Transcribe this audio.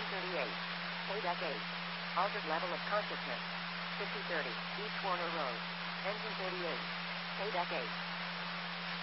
Engine 38. Paydeck 8. Altered level of consciousness. 5030. East Warner Road. Engine 38. Paydeck 8.